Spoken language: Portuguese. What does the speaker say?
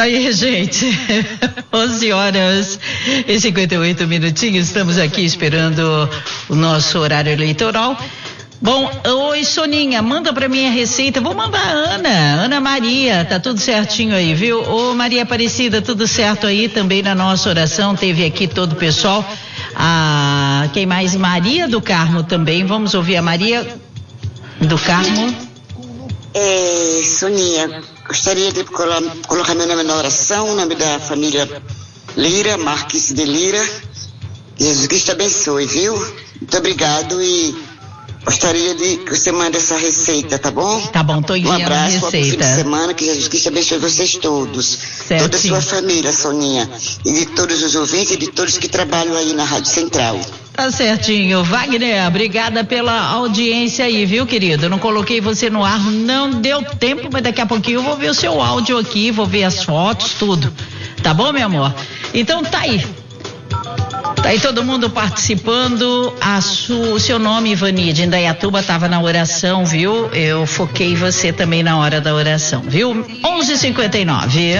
Tá aí, gente. 11h58, estamos aqui esperando o nosso horário eleitoral. Bom, oi Soninha, manda pra mim a receita, vou mandar a Ana Maria, tá tudo certinho aí, viu? Ô Maria Aparecida, tudo certo aí também na nossa oração, teve aqui todo o pessoal, quem mais? Maria do Carmo também, vamos ouvir a Maria do Carmo. Soninha, gostaria de colocar meu nome na oração, o nome da família Lira, Marques de Lira. Jesus Cristo abençoe, viu? Muito obrigado e gostaria de que você mande essa receita, tá bom? Tá bom, tô enviando um abraço, a receita. Bom fim de semana, que Jesus Cristo abençoe vocês todos. Certinho. Toda a sua família, Soninha, e de todos os ouvintes e de todos que trabalham aí na Rádio Central. Tá certinho. Wagner, obrigada pela audiência aí, viu, querido? Eu não coloquei você no ar, não deu tempo, mas daqui a pouquinho eu vou ver o seu áudio aqui, vou ver as fotos, tudo. Tá bom, meu amor? Então tá aí. Tá aí todo mundo participando. O seu nome, Ivani, de Indaiatuba, estava na oração, viu? Eu foquei você também na hora da oração, viu? 11h59.